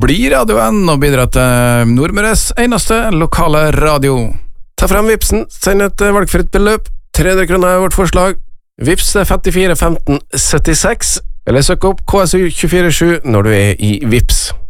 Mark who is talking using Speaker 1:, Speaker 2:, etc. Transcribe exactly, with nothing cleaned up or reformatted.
Speaker 1: bli Radio N og bidra til Nordmøres eneste lokale radio.
Speaker 2: Ta frem Vipsen, send et valgfritt beløp. tre hundre kroner er vårt forslag. Vips er femtifire femten syttiseks, eller søk opp K S U to fire sju når du er i Vips.